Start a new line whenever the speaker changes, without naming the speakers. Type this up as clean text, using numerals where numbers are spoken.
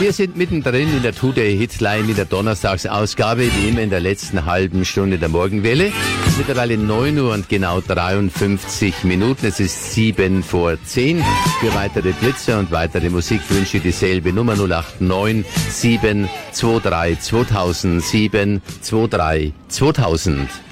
Wir sind mittendrin in der Today Hitline in der Donnerstagsausgabe, wie immer in der letzten halben Stunde der Morgenwelle. Mittlerweile 9 Uhr und genau 53 Minuten. Es ist 7 vor 10. Für weitere Blitzer und weitere Musik wünsche ich dieselbe Nummer 089 723 2000 723 2000.